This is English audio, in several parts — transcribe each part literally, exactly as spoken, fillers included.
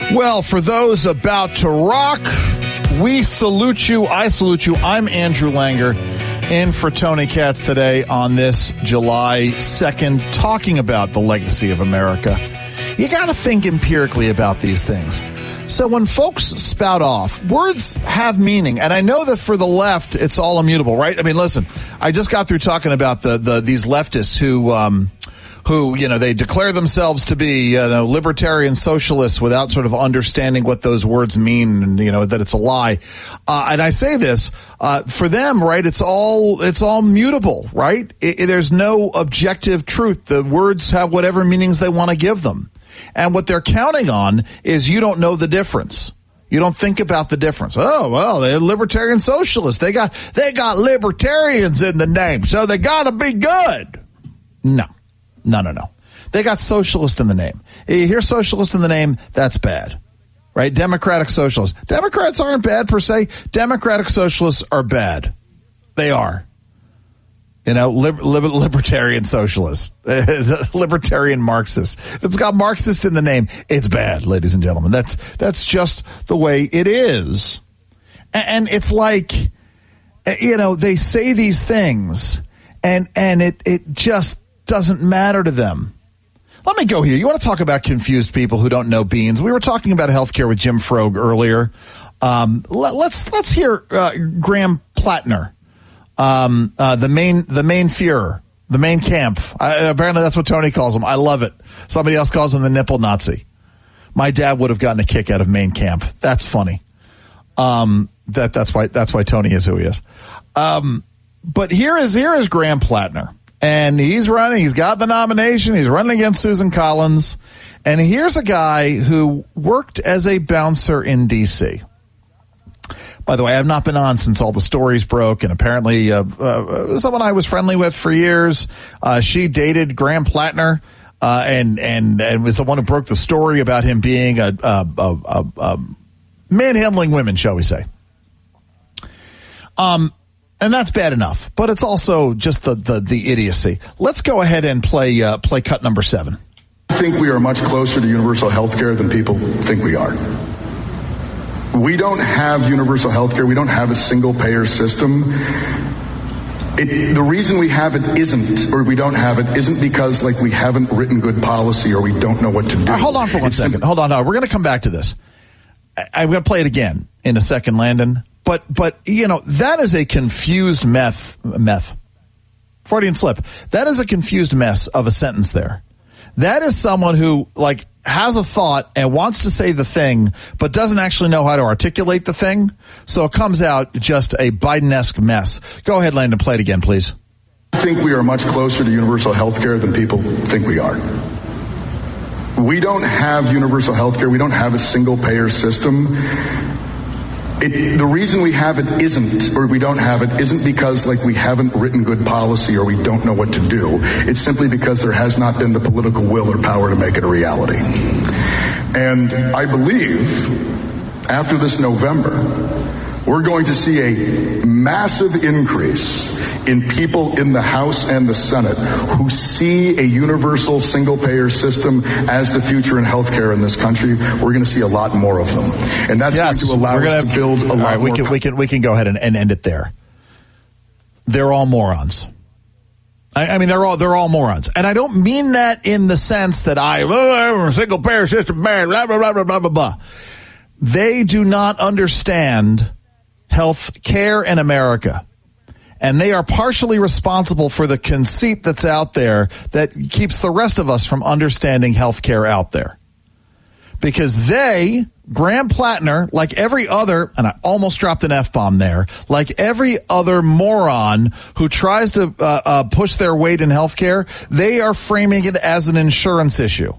Well, for those about to rock, we salute you. I salute you. I'm Andrew Langer, in for Tony Katz today on this July second, talking about the legacy of America. You got to think empirically about these things. So when folks spout off, words have meaning. And I know that for the left, it's all immutable, right? I mean, listen, I just got through talking about the, the these leftists who, um, who, you know, they declare themselves to be, you know, libertarian socialists without sort of understanding what those words mean and, you know, that it's a lie. Uh, and I say this, uh, for them, right, it's all, it's all mutable, right? It, it, there's no objective truth. The words have whatever meanings they want to give them. And what they're counting on is you don't know the difference. You don't think about the difference. Oh, well, they're libertarian socialists. They got, they got libertarians in the name, so they gotta be good. No. No, no, no. They got socialist in the name. You hear socialist in the name, that's bad, right? Democratic socialists. Democrats aren't bad per se. Democratic socialists are bad. They are. You know, lib- lib- libertarian socialists, libertarian Marxists. If it's got Marxist in the name, it's bad, ladies and gentlemen. That's, that's just the way it is. And, and it's like, you know, they say these things and, and it, it just doesn't matter to them. Let me go here. You want to talk about confused people who don't know beans? We were talking about healthcare with Jim Frogue earlier. Um, let, let's let's hear uh, Graham Plattner, um, uh, the main the main Fuhrer, the main camp. I, apparently, that's what Tony calls him. I love it. Somebody else calls him the nipple Nazi. My dad would have gotten a kick out of main camp. That's funny. Um, that that's why that's why Tony is who he is. Um, but here is here is Graham Plattner. And he's running, he's got the nomination, he's running against Susan Collins. And here's a guy who worked as a bouncer in D C. By the way, I have not been on since all the stories broke, and apparently uh, uh, someone I was friendly with for years, uh, she dated Graham Plattner, uh, and, and, and was the one who broke the story about him being a, a, a, a, a manhandling women, shall we say. Um, And that's bad enough, but it's also just the, the, the idiocy. Let's go ahead and play uh, play cut number seven. I think we are much closer to universal health care than people think we are. We don't have universal health care. We don't have a single-payer system. It, the reason we have it isn't, or we don't have it, isn't because, like, we haven't written good policy or we don't know what to do. Right, hold on for one it's second. Sim- hold on. No, we're going to come back to this. I, I'm going to play it again in a second, Landon. But, but, you know, that is a confused meth, meth, Freudian slip. That is a confused mess of a sentence there. That is someone who, like, has a thought and wants to say the thing, but doesn't actually know how to articulate the thing. So it comes out just a Biden-esque mess. Go ahead, Landon, play it again, please. I think we are much closer to universal health care than people think we are. We don't have universal health care. We don't have a single-payer system. It, the reason we have it isn't, or we don't have it, isn't because, like, we haven't written good policy or we don't know what to do. It's simply because there has not been the political will or power to make it a reality. And I believe after this November, we're going to see a massive increase in people in the House and the Senate who see a universal single-payer system as the future in healthcare in this country. We're going to see a lot more of them, and that's yes, going to allow us to build a lot right, we more. Can, we can we can go ahead and, and end it there. They're all morons. I, I mean, they're all they're all morons, and I don't mean that in the sense that I oh, single-payer system, blah blah blah blah blah blah. They do not understand health care in America. And they are partially responsible for the conceit that's out there that keeps the rest of us from understanding health care out there. Because they, Graham Plattner, like every other, and I almost dropped an F-bomb there, like every other moron who tries to uh, uh, push their weight in health care, they are framing it as an insurance issue.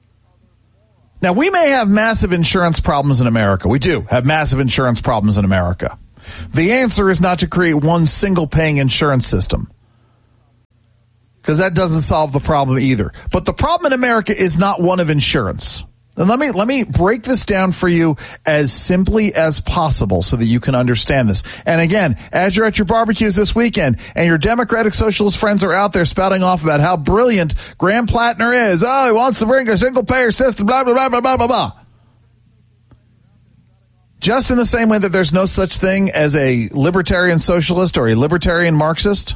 Now, we may have massive insurance problems in America. We do have massive insurance problems in America. The answer is not to create one single paying insurance system, because that doesn't solve the problem either. But the problem in America is not one of insurance. And let me let me break this down for you as simply as possible so that you can understand this. And again, as you're at your barbecues this weekend and your Democratic Socialist friends are out there spouting off about how brilliant Graham Plattner is, oh, he wants to bring a single payer system, blah, blah, blah, blah, blah, blah, blah. Just in the same way that there's no such thing as a libertarian socialist or a libertarian Marxist,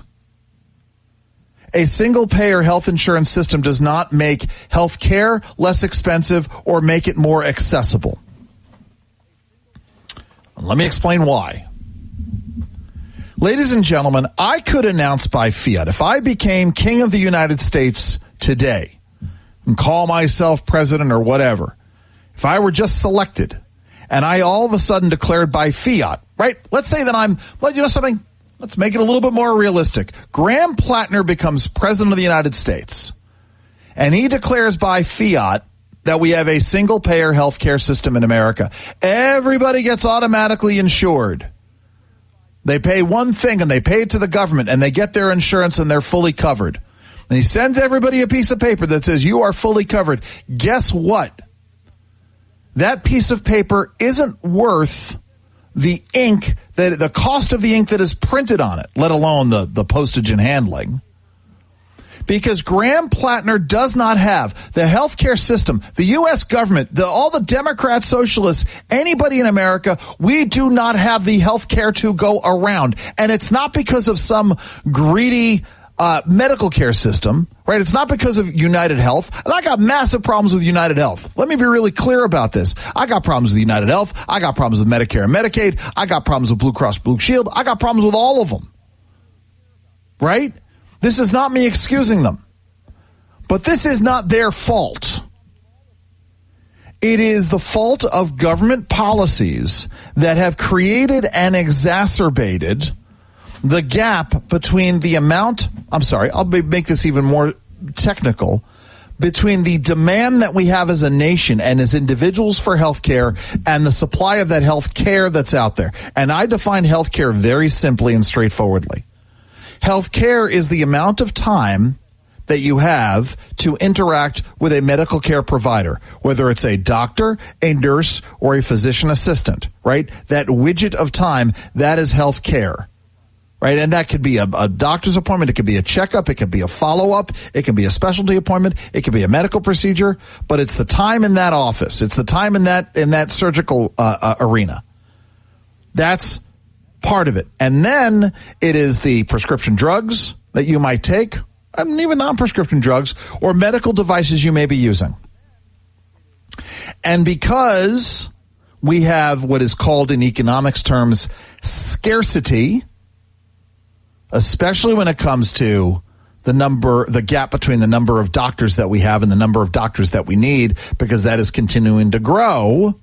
a single-payer health insurance system does not make health care less expensive or make it more accessible. Let me explain why. Ladies and gentlemen, I could announce by fiat, if I became king of the United States today and call myself president or whatever, if I were just selected and I all of a sudden declared by fiat, right? Let's say that I'm, well, you know something? Let's make it a little bit more realistic. Graham Plattner becomes president of the United States, and he declares by fiat that we have a single-payer health care system in America. Everybody gets automatically insured. They pay one thing, and they pay it to the government, and they get their insurance, and they're fully covered. And he sends everybody a piece of paper that says, you are fully covered. Guess what? That piece of paper isn't worth the ink, that the cost of the ink that is printed on it, let alone the, the postage and handling. Because Graham Plattner does not have the healthcare system, the U S government, the, all the Democrat socialists, anybody in America, we do not have the healthcare to go around. And it's not because of some greedy uh, medical care system, right? It's not because of United Health. And I got massive problems with United Health. Let me be really clear about this. I got problems with United Health. I got problems with Medicare and Medicaid. I got problems with Blue Cross Blue Shield. I got problems with all of them, right? This is not me excusing them, but this is not their fault. It is the fault of government policies that have created and exacerbated the gap between the amount, I'm sorry, I'll make this even more technical, between the demand that we have as a nation and as individuals for health care and the supply of that health care that's out there. And I define health care very simply and straightforwardly. Health care is the amount of time that you have to interact with a medical care provider, whether it's a doctor, a nurse, or a physician assistant, right? That widget of time, that is health care, right? And that could be a, a doctor's appointment. It could be a checkup. It could be a follow-up. It can be a specialty appointment. It could be a medical procedure, but it's the time in that office. It's the time in that, in that surgical uh, uh, arena. That's part of it. And then it is the prescription drugs that you might take, and even non-prescription drugs, or medical devices you may be using. And because we have what is called in economics terms scarcity, especially when it comes to the number, the gap between the number of doctors that we have and the number of doctors that we need, because that is continuing to grow,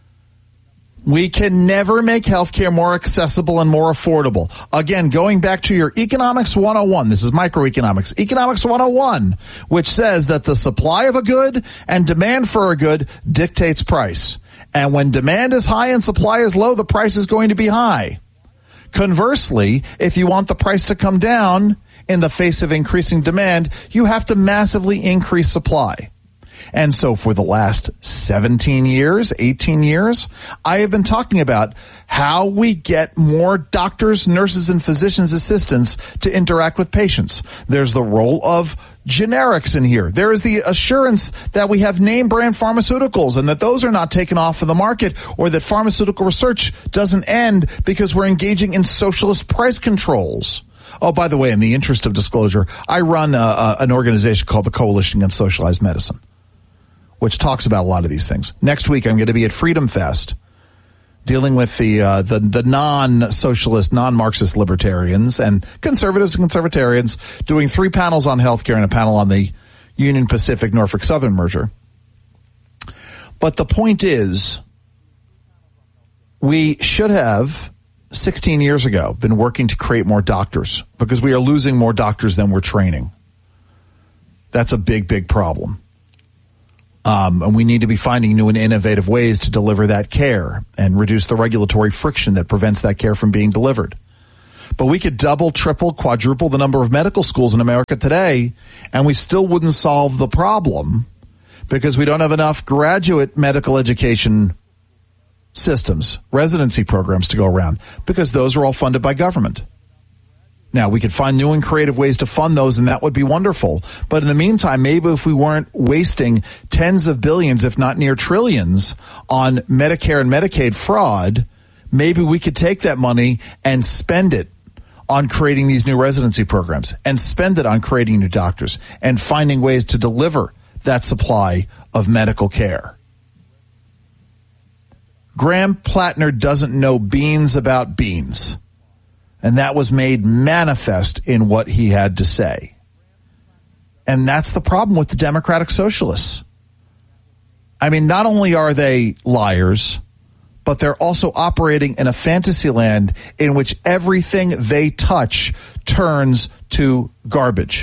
we can never make healthcare more accessible and more affordable. Again, going back to your Economics one oh one, this is microeconomics, Economics one oh one, which says that the supply of a good and demand for a good dictates price. And when demand is high and supply is low, the price is going to be high. Conversely, if you want the price to come down in the face of increasing demand, you have to massively increase supply. And so for the last seventeen years, eighteen years, I have been talking about how we get more doctors, nurses, and physicians' assistants to interact with patients. There's the role of generics in here. There is the assurance that we have name brand pharmaceuticals and that those are not taken off of the market, or that pharmaceutical research doesn't end because we're engaging in socialist price controls. Oh, by the way, in the interest of disclosure, I run a, a, an organization called the Coalition Against Socialized Medicine, which talks about a lot of these things. Next week, I'm going to be at Freedom Fest, dealing with the uh, the, the non-socialist, non-Marxist libertarians and conservatives and conservatarians, doing three panels on healthcare and a panel on the Union Pacific Norfolk Southern merger. But the point is, we should have, sixteen years ago, been working to create more doctors, because we are losing more doctors than we're training. That's a big, big problem. Um, and we need to be finding new and innovative ways to deliver that care and reduce the regulatory friction that prevents that care from being delivered. But we could double, triple, quadruple the number of medical schools in America today, and we still wouldn't solve the problem, because we don't have enough graduate medical education systems, residency programs to go around, because those are all funded by government. Now, we could find new and creative ways to fund those, and that would be wonderful. But in the meantime, maybe if we weren't wasting tens of billions, if not near trillions, on Medicare and Medicaid fraud, maybe we could take that money and spend it on creating these new residency programs and spend it on creating new doctors and finding ways to deliver that supply of medical care. Graham Plattner doesn't know beans about beans. And that was made manifest in what he had to say. And that's the problem with the Democratic Socialists. I mean, not only are they liars, but they're also operating in a fantasy land in which everything they touch turns to garbage.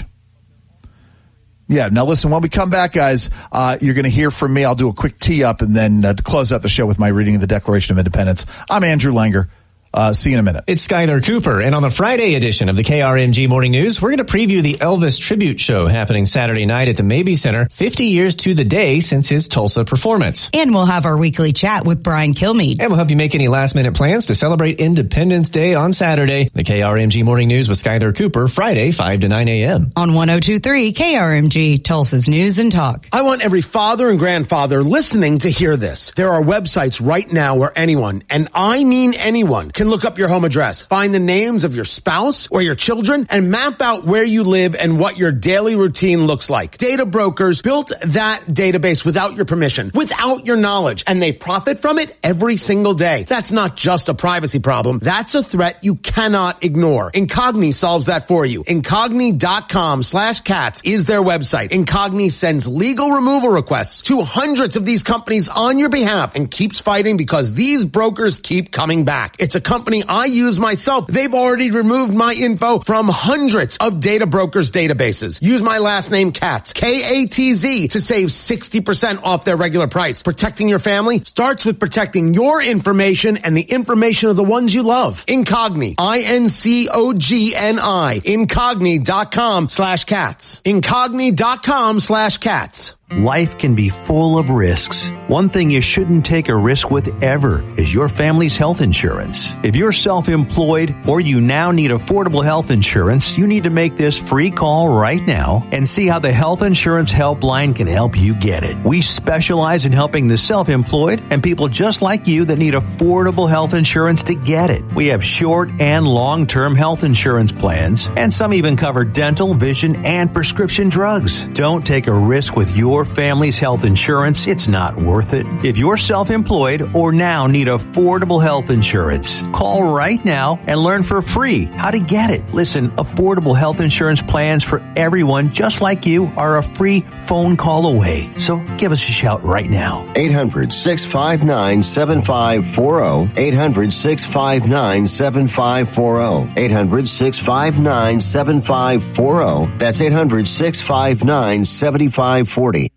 Yeah, now listen, when we come back, guys, uh, you're going to hear from me. I'll do a quick tee up and then uh, close out the show with my reading of the Declaration of Independence. I'm Andrew Langer. Uh, see you in a minute. It's Skylar Cooper, and on the Friday edition of the K R M G Morning News, we're going to preview the Elvis tribute show happening Saturday night at the Mabee Center, fifty years to the day since his Tulsa performance. And we'll have our weekly chat with Brian Kilmeade. And we'll help you make any last-minute plans to celebrate Independence Day on Saturday. The K R M G Morning News with Skylar Cooper, Friday, five to nine a.m. On one oh two point three K R M G, Tulsa's News and Talk. I want every father and grandfather listening to hear this. There are websites right now where anyone, and I mean anyone, can look up your home address, find the names of your spouse or your children, and map out where you live and what your daily routine looks like. Data brokers built that database without your permission, without your knowledge, and they profit from it every single day. That's not just a privacy problem. That's a threat you cannot ignore. Incogni solves that for you. Incogni.com slash cats is their website. Incogni sends legal removal requests to hundreds of these companies on your behalf and keeps fighting because these brokers keep coming back. It's a company I use myself. They've already removed my info from hundreds of data brokers' databases. Use my last name, Katz, K A T Z, to save sixty percent off their regular price. Protecting your family starts with protecting your information and the information of the ones you love. Incogni, I N C O G N I, incogni.com slash cats. Incogni.com slash cats. Life can be full of risks. One thing you shouldn't take a risk with ever is your family's health insurance. If you're self-employed or you now need affordable health insurance, you need to make this free call right now and see how the Health Insurance Helpline can help you get it. We specialize in helping the self-employed and people just like you that need affordable health insurance to get it. We have short and long-term health insurance plans, and some even cover dental, vision, and prescription drugs. Don't take a risk with your family's health insurance. It's not worth it. If you're self-employed or now need affordable health insurance, call right now and learn for free how to get it. Listen, affordable health insurance plans for everyone just like you are a free phone call away. So give us a shout right now. eight hundred, six five nine, seven five four zero. eight hundred, six five nine, seven five four zero. eight hundred, six five nine, seven five four zero. That's eight hundred, six five nine, seven five four zero.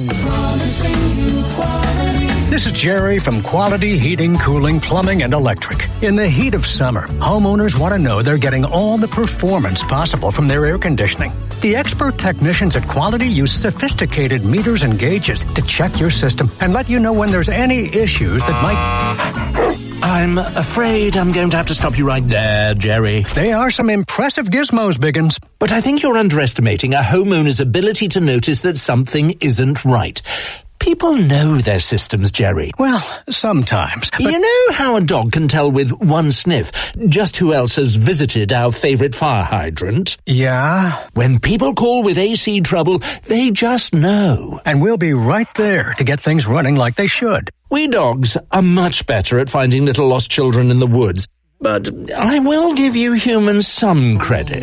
This is Jerry from Quality Heating, Cooling, Plumbing, and Electric. In the heat of summer, homeowners want to know they're getting all the performance possible from their air conditioning. The expert technicians at Quality use sophisticated meters and gauges to check your system and let you know when there's any issues that might... I'm afraid I'm going to have to stop you right there, Jerry. They are some impressive gizmos, Biggins. But I think you're underestimating a homeowner's ability to notice that something isn't right. People know their systems, Jerry. Well, sometimes. But... You know how a dog can tell with one sniff just who else has visited our favorite fire hydrant? Yeah? When people call with A C trouble, they just know. And we'll be right there to get things running like they should. We dogs are much better at finding little lost children in the woods, but I will give you humans some credit.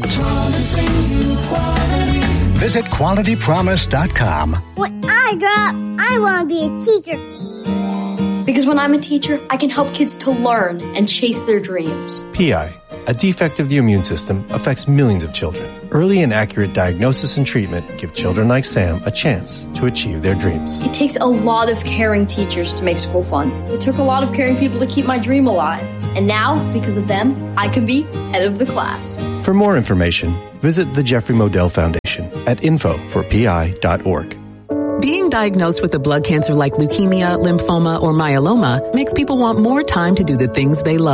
Visit quality promise dot com. When I grow up, I want to be a teacher. Because when I'm a teacher, I can help kids to learn and chase their dreams. P I, a defect of the immune system, affects millions of children. Early and accurate diagnosis and treatment give children like Sam a chance to achieve their dreams. It takes a lot of caring teachers to make school fun. It took a lot of caring people to keep my dream alive. And now, because of them, I can be head of the class. For more information, visit the Jeffrey Modell Foundation at info for p i dot org. Being diagnosed with a blood cancer like leukemia, lymphoma, or myeloma makes people want more time to do the things they love.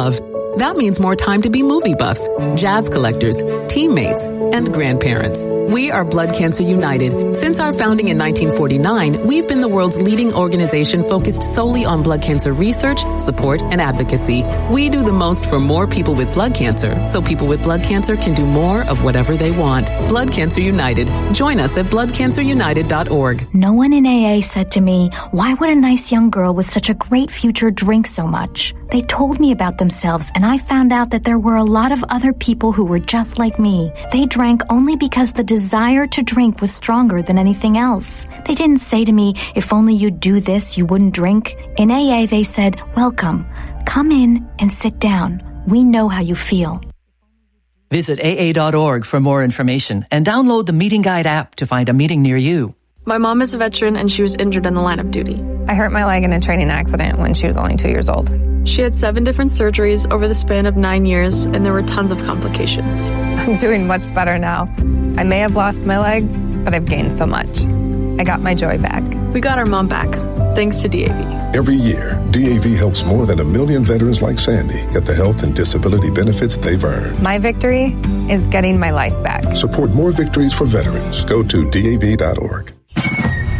That means more time to be movie buffs, jazz collectors, teammates, and grandparents. We are Blood Cancer United. Since our founding in nineteen forty-nine, we've been the world's leading organization focused solely on blood cancer research, support, and advocacy. We do the most for more people with blood cancer, so people with blood cancer can do more of whatever they want. Blood Cancer United. Join us at blood cancer united dot org. No one in A A said to me, why would a nice young girl with such a great future drink so much? They told me about themselves, and I found out that there were a lot of other people who were just like me. They drank only because the desire to drink was stronger than anything else. They didn't say to me, if only you'd do this, you wouldn't drink. In A A, they said, welcome. Come in and sit down. We know how you feel. Visit A A dot org for more information and download the Meeting Guide app to find a meeting near you. My mom is a veteran and she was injured in the line of duty. I hurt my leg in a training accident when she was only two years old. She had seven different surgeries over the span of nine years, and there were tons of complications. I'm doing much better now. I may have lost my leg, but I've gained so much. I got my joy back. We got our mom back, thanks to D A V. Every year, D A V helps more than a million veterans like Sandy get the health and disability benefits they've earned. My victory is getting my life back. Support more victories for veterans. Go to D A V dot org.